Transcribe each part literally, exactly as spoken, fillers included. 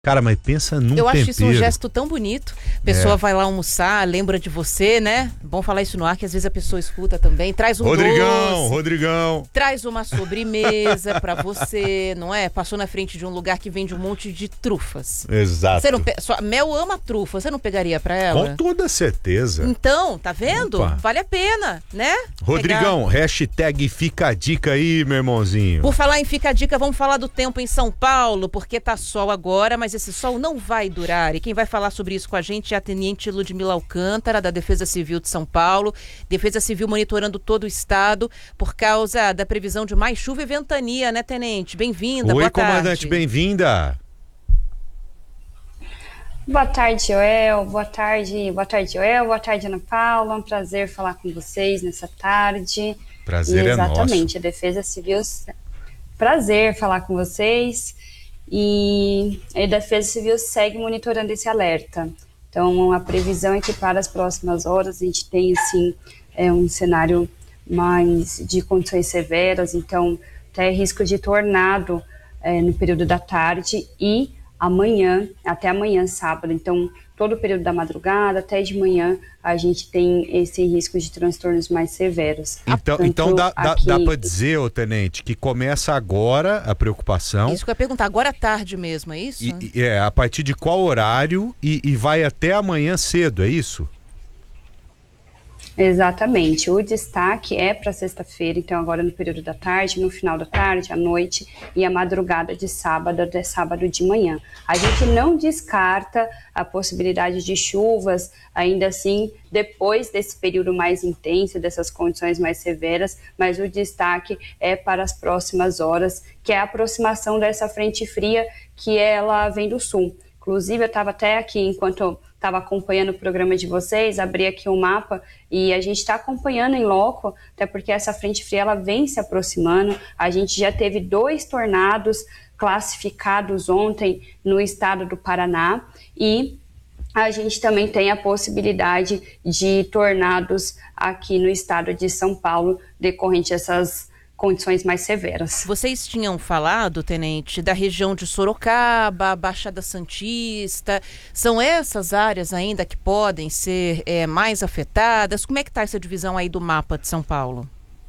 Cara, mas pensa num tempero. Eu acho isso um gesto tão bonito. A pessoa É. vai lá almoçar, lembra de você, né? Bom falar isso no ar, que às vezes a pessoa escuta também. Traz um Rodrigão, doce. Rodrigão. Traz uma sobremesa pra você, não é? Passou na frente de um lugar que vende um monte de trufas. Exato. Você não pe... Sua Mel ama trufa, você não pegaria pra ela? Com toda certeza. Então, tá vendo? Opa. Vale a pena, né? Rodrigão, Pegar... hashtag fica a dica aí, meu irmãozinho. Por falar em Fica a Dica, vamos falar do tempo em São Paulo, porque tá sol agora, mas esse sol não vai durar. E quem vai falar sobre isso com a gente é a Tenente Ludmila Alcântara, da Defesa Civil de São Paulo. Defesa Civil monitorando todo o estado por causa da previsão de mais chuva e ventania, né, Tenente? Bem-vinda, Oi, boa comandante, tarde. bem-vinda. Boa tarde, Joel. Boa tarde, boa tarde, Joel. Boa tarde, Ana Paula. Um prazer falar com vocês nessa tarde. Prazer e é nosso. Exatamente, a Defesa Civil... Prazer falar com vocês. E a Defesa Civil segue monitorando esse alerta. Então, a previsão é que para as próximas horas a gente tem, assim, é, um cenário mais de condições severas, então, até risco de tornado é, no período da tarde e amanhã, até amanhã, sábado. Então, todo o período da madrugada até de manhã, a gente tem esse risco de transtornos mais severos. Então, Tanto então dá, dá, aqui... dá para dizer, ô tenente, que começa agora a preocupação. Isso que eu ia perguntar, agora à tarde mesmo, é isso? E, e, é, a partir de qual horário e, e vai até amanhã cedo, é isso? Exatamente, o destaque é para sexta-feira, então agora no período da tarde, no final da tarde, à noite e a madrugada de sábado até sábado de manhã. A gente não descarta a possibilidade de chuvas, ainda assim, depois desse período mais intenso, dessas condições mais severas, mas o destaque é para as próximas horas, que é a aproximação dessa frente fria que ela vem do sul. Inclusive, eu estava até aqui, enquanto estava acompanhando o programa de vocês, abri aqui o mapa e a gente está acompanhando em loco, até porque essa frente fria ela vem se aproximando. A gente já teve dois tornados classificados ontem no estado do Paraná e a gente também tem a possibilidade de tornados aqui no estado de São Paulo, decorrente dessas condições mais severas. Vocês tinham falado, Tenente, da região de Sorocaba, Baixada Santista. São essas áreas ainda que podem ser é, mais afetadas? Como é que está essa divisão aí do mapa de São Paulo?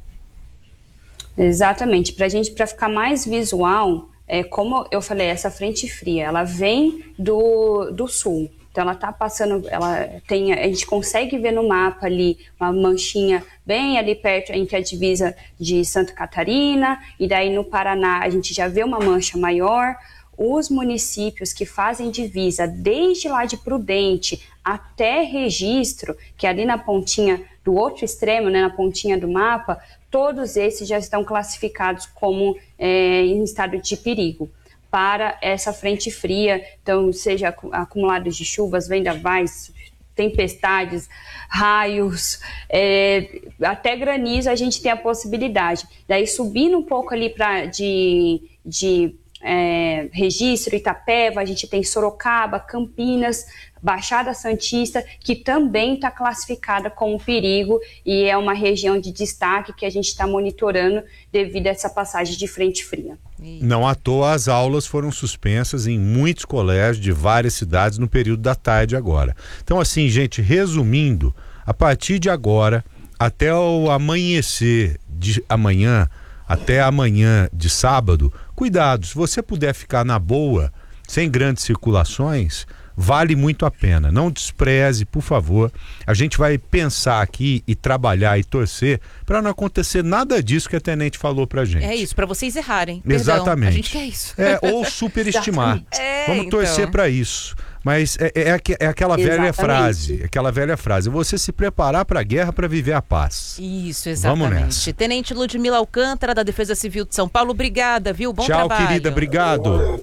Exatamente. Para a gente, para ficar mais visual, é, como eu falei, essa frente fria, ela vem do, do sul. Então ela está passando, ela tem, a gente consegue ver no mapa ali uma manchinha bem ali perto entre a divisa de Santa Catarina, e daí no Paraná a gente já vê uma mancha maior. Os municípios que fazem divisa desde lá de Prudente até Registro, que é ali na pontinha do outro extremo, né, na pontinha do mapa, todos esses já estão classificados como é, em estado de perigo para essa frente fria, então seja acumulados de chuvas, vendavais, tempestades, raios, é, até granizo a gente tem a possibilidade. Daí subindo um pouco ali para de, de é, Registro, Itapeva, a gente tem Sorocaba, Campinas, Baixada Santista, que também está classificada como perigo e é uma região de destaque que a gente está monitorando devido a essa passagem de frente fria. Não à toa as aulas foram suspensas em muitos colégios de várias cidades no período da tarde agora. Então assim, gente, resumindo, a partir de agora até o amanhecer de amanhã, até amanhã de sábado, cuidado, se você puder ficar na boa, sem grandes circulações, vale muito a pena. Não despreze, por favor. A gente vai pensar aqui e trabalhar e torcer para não acontecer nada disso que a tenente falou pra gente. É isso, para vocês errarem. Exatamente. Perdão, a gente quer isso. É, ou superestimar. É, Vamos então. torcer para isso. Mas é, é, é aquela Exatamente. velha frase, aquela velha frase, você se preparar para a guerra para viver a paz. Isso, exatamente. Vamos nessa. Tenente Ludmila Alcântara, da Defesa Civil de São Paulo, obrigada, viu? Bom Tchau, trabalho. querida, obrigado.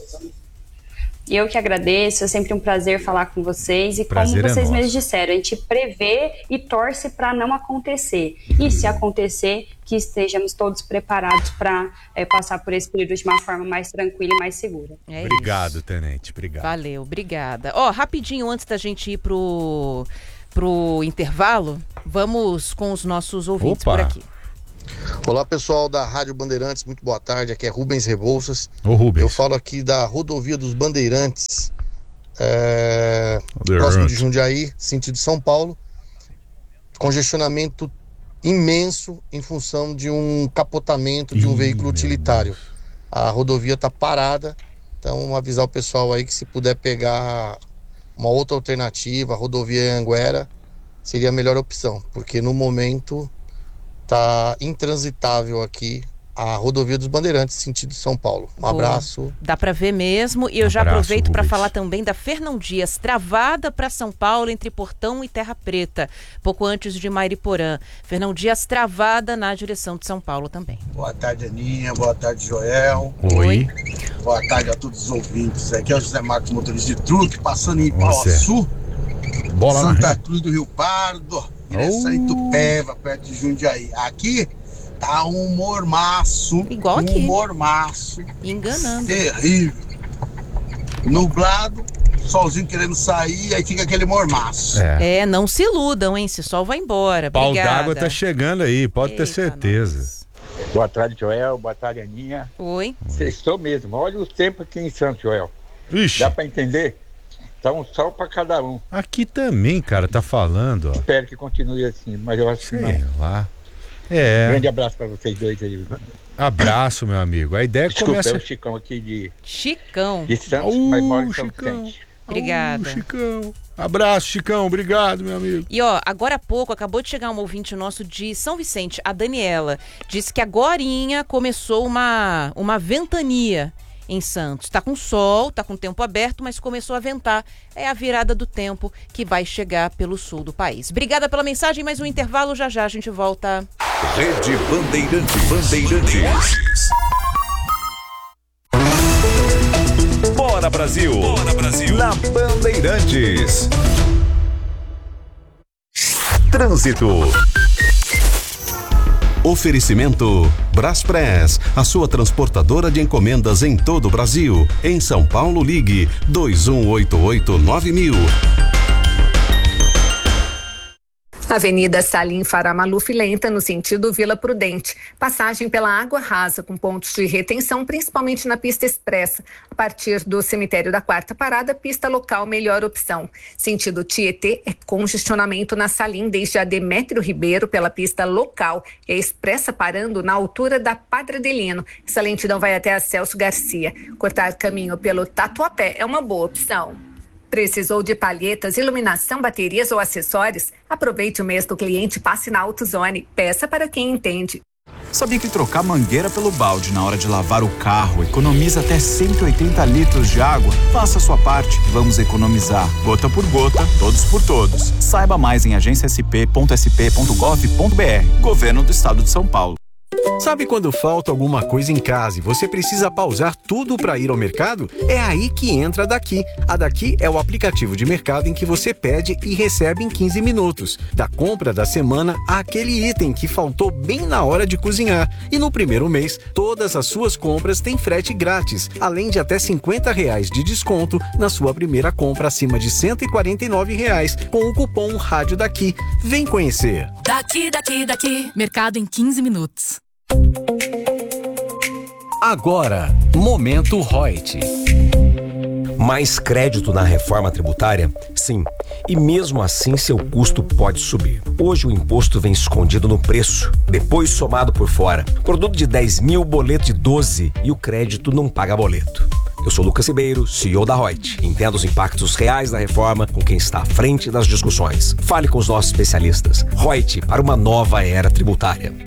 Eu que agradeço, é sempre um prazer falar com vocês e Prazer como vocês é mesmos disseram, a gente prevê e torce para não acontecer. E se acontecer, que estejamos todos preparados para é, passar por esse período de uma forma mais tranquila e mais segura. É Obrigado, isso. tenente, obrigado. Valeu, obrigada. Ó, rapidinho, antes da gente ir pro, pro intervalo, vamos com os nossos ouvintes Opa. por aqui. Olá, pessoal da Rádio Bandeirantes, muito boa tarde, aqui é Rubens Rebouças. Ô, Rubens. Eu falo aqui da rodovia dos Bandeirantes, é, próximo de Jundiaí, sentido São Paulo. Congestionamento imenso em função de um capotamento de um Ih, veículo utilitário. A rodovia está parada, então avisar o pessoal aí que se puder pegar uma outra alternativa, a rodovia Anhanguera, seria a melhor opção, porque no momento tá intransitável aqui a rodovia dos Bandeirantes, sentido São Paulo. Um Pô, abraço. Dá para ver mesmo. E eu um já abraço, aproveito para Rubens. falar também da Fernão Dias, travada para São Paulo entre Portão e Terra Preta, pouco antes de Mairiporã. Fernão Dias travada na direção de São Paulo também. Boa tarde, Aninha. Boa tarde, Joel. Oi. Boa tarde a todos os ouvintes. Aqui é o José Marcos, motorista de truque, passando em Pauaçu, Bola Santa na... Cruz do Rio Pardo, direção em Itupeva, perto de Jundiaí. Aqui tá um mormaço. Igual um aqui. mormaço. Enganando. Terrível. Nublado, solzinho querendo sair, aí fica aquele mormaço. É. É, não se iludam, hein? Esse sol vai embora. Pau Obrigada. d'água tá chegando aí, pode Eita, ter certeza. nós. Boa tarde, Joel. Boa tarde, Aninha. Oi. Sextou mesmo. Olha o tempo aqui em Santos, Joel. Ixi, Dá pra entender? Tá um sol pra cada um. aqui também, cara, tá falando, ó. Espero que continue assim, mas eu acho que Sei não. lá. É. Grande abraço pra vocês dois aí. Abraço, meu amigo. A ideia é que Desculpa, começa... é o Chicão aqui de, Chicão. de Santos, Uh, mas mora em São Chicão. Vicente. Obrigada. Uh, Chicão. Abraço, Chicão. Obrigado, meu amigo. E ó, agora há pouco acabou de chegar um ouvinte nosso de São Vicente, a Daniela, disse que agorinha começou uma, uma ventania em Santos. Tá com sol, tá com o tempo aberto, mas começou a ventar. É a virada do tempo que vai chegar pelo sul do país. Obrigada pela mensagem, mais um intervalo, já já a gente volta. Rede Bandeirantes. Bandeirantes. Bora Brasil. Bora Brasil. Na Bandeirantes. Trânsito. Oferecimento Braspress, a sua transportadora de encomendas em todo o Brasil. Em São Paulo, ligue dois um oito oito nove mil. Avenida Salim Farah Maluf lenta no sentido Vila Prudente. Passagem pela Água Rasa com pontos de retenção, principalmente na pista expressa. A partir do cemitério da Quarta Parada, pista local melhor opção. Sentido Tietê é congestionamento na Salim desde a Demétrio Ribeiro pela pista local e a expressa parando na altura da Padre Adelino. Essa lentidão vai até a Celso Garcia. Cortar caminho pelo Tatuapé é uma boa opção. Precisou de palhetas, iluminação, baterias ou acessórios? Aproveite o mês do cliente, passe na AutoZone. Peça para quem entende. Sabia que trocar mangueira pelo balde na hora de lavar o carro economiza até cento e oitenta litros de água? Faça a sua parte, vamos economizar. Gota por gota, todos por todos. Saiba mais em agência s p ponto s p ponto gov ponto b r. Governo do Estado de São Paulo. Sabe quando falta alguma coisa em casa e você precisa pausar tudo para ir ao mercado? É aí que entra a Daqui. A Daqui é o aplicativo de mercado em que você pede e recebe em quinze minutos. Da compra da semana àquele item que faltou bem na hora de cozinhar. E no primeiro mês, todas as suas compras têm frete grátis, além de até cinquenta reais de desconto na sua primeira compra acima de cento e quarenta e nove reais com o cupom Rádio Daqui. Vem conhecer. Daqui, daqui, daqui. Mercado em quinze minutos. Agora, Momento Reut. Mais crédito na reforma tributária? Sim. E mesmo assim seu custo pode subir. Hoje o imposto vem escondido no preço, depois somado por fora. Produto de dez mil, boleto de doze e o crédito não paga boleto. Eu sou Lucas Ribeiro, C E O da Reut. Entenda os impactos reais da reforma com quem está à frente das discussões. Fale com os nossos especialistas. Reut, para uma nova era tributária.